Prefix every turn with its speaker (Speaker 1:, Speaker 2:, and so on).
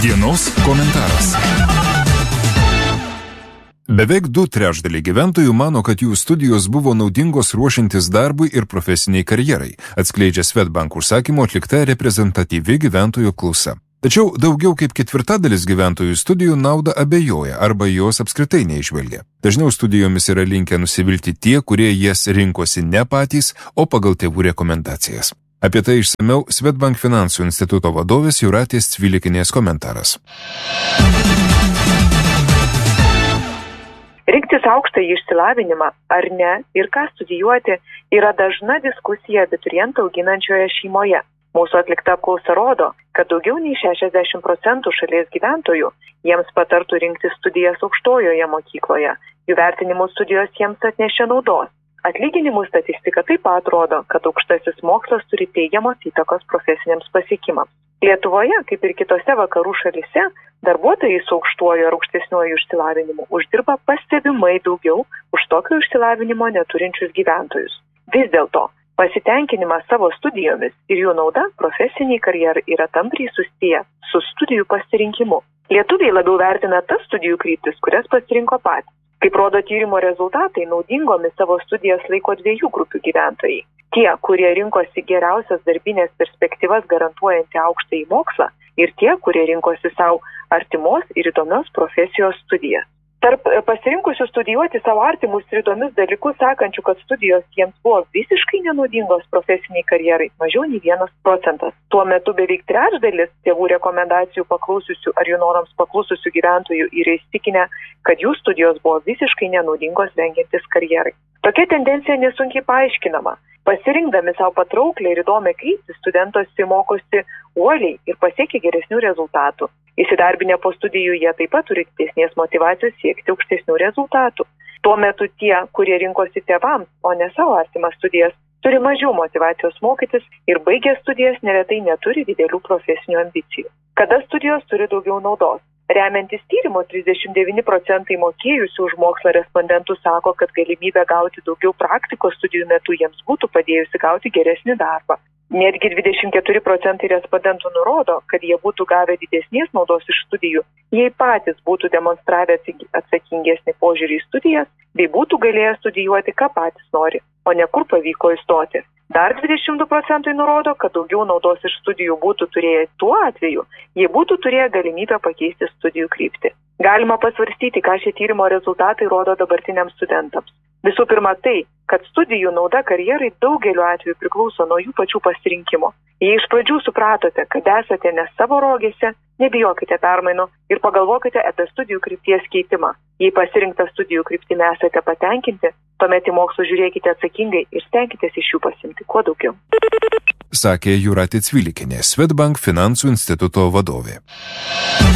Speaker 1: Dienos komentaras. Beveik 2/3 gyventojų mano, kad jų studijos buvo naudingos ruošiantis darbui ir profesiniai karjerai, atskleidžia Swedbank užsakymo atlikta reprezentatyvi gyventojų apklausa. Tačiau daugiau kaip 1/4 gyventojų studijų naudą abejoja arba jos apskritai neižvelgia. Dažniau studijomis yra linkę nusivilti tie, kurie jas rinkosi ne patys, o pagal tėvų rekomendacijas. Apie tai išsamiau Swedbank finansų instituto vadovės Jūratės Cvilikinės komentaras.
Speaker 2: Rinktis aukštąjį išsilavinimą ar ne ir ką studijuoti yra dažna diskusija abiturientą auginančioje šeimoje. Mūsų atlikta apklausa rodo, kad daugiau nei 60% šalies gyventojų jiems patartų rinktis studijas aukštojoje mokykloje. Jų vertinimų studijos jiems atnešė naudos. Atlyginimų statistika taip pat rodo, kad aukštasis mokslas turi teigiamos įtakos profesiniams pasiekimams. Lietuvoje, kaip ir kitose vakarų šalyse, darbuotojai su aukštuoju ar aukštesniuoju išsilavinimu uždirba pastebimai daugiau už tokio išsilavinimo neturinčius gyventojus. Vis dėlto, pasitenkinimas savo studijomis ir jų nauda profesiniai karjerai yra tampriai susiję su studijų pasirinkimu. Lietuviai labiau vertina tas studijų kryptis, kurias pasirinko patys. Kaip rodo tyrimo rezultatai, naudingomis savo studijas laiko 2 grupių gyventojai. Tie, kurie rinkosi geriausias darbinės perspektyvas garantuojantį aukštąjį mokslą ir tie, kurie rinkosi savo artimos ir įdomios profesijos studijas. Tarp pasirinkusių studijuoti savo artimus ir įdomius dalykus sakančių, kad studijos jiems buvo visiškai nenaudingos profesiniai karjerai, mažiau nei 1%. Tuo metu beveik 1/3 tėvų rekomendacijų paklausiusių ar jų norams paklususių gyventojų yra įsitikinę, kad jų studijos buvo visiškai nenaudingos rengiantis karjerai. Tokia tendencija nesunkiai paaiškinama. Pasirinkdami savo patrauklę ir įdomią kryptį, studentai mokosi uoliai ir pasiekia geresnių rezultatų. Įsidarbinę po studijų jie taip pat turi didesnės motyvacijos siekti aukštesnių rezultatų. Tuo metu tie, kurie rinkosi tėvams, o ne savo artimas studijas, turi mažiau motyvacijos mokytis ir baigę studijas neretai neturi didelių profesinių ambicijų. Kada studijos turi daugiau naudos? Remiantis tyrimo 39% mokėjusių už mokslą respondentų sako, kad galimybė gauti daugiau praktikos studijų metu jiems būtų padėjusi gauti geresnį darbą. Netgi 24% respondentų nurodo, kad jie būtų gavę didesnės naudos iš studijų, jei patys būtų demonstravę atsakingesnį požiūrį į studijas, bei būtų galėję studijuoti, ką patys nori, o ne kur pavyko įstoti. Dar 22% nurodo, kad daugiau naudos iš studijų būtų turėję tuo atveju, jei būtų turėję galimybę pakeisti studijų kryptį. Galima pasvarstyti, ką šie tyrimo rezultatai rodo dabartiniams studentams. Visų pirma tai, kad studijų nauda karjerai daugeliu atveju priklauso nuo jų pačių pasirinkimo. Jei iš pradžių supratote, kad esate ne savo rogėse, nebijokite permainų ir pagalvokite apie studijų krypties keitimą. Jei pasirinktą studijų kryptimi esate patenkinti, tuomet į mokslus žiūrėkite atsakingai ir stenkitės iš jų pasimti kuo daugiau.
Speaker 1: Sakė Jūratė Cvilikinė, Swedbank finansų instituto vadovė.